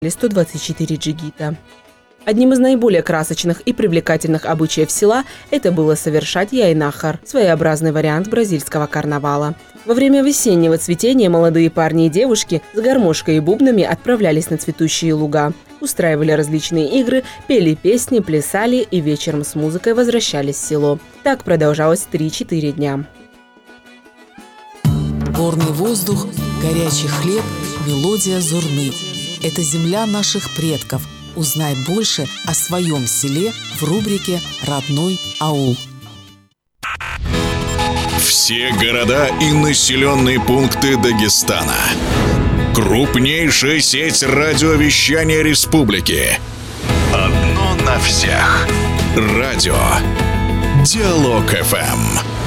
124 джигита. Одним из наиболее красочных и привлекательных обычаев села это было совершать яйнахар – своеобразный вариант бразильского карнавала. Во время весеннего цветения молодые парни и девушки с гармошкой и бубнами отправлялись на цветущие луга, устраивали различные игры, пели песни, плясали и вечером с музыкой возвращались в село. Так продолжалось 3-4 дня. Горный воздух, горячий хлеб, мелодия зурны – это земля наших предков. Узнай больше о своем селе в рубрике «Родной аул». Все города и населенные пункты Дагестана. Крупнейшая сеть радиовещания республики. Одно на всех. Радио Диалог ФМ.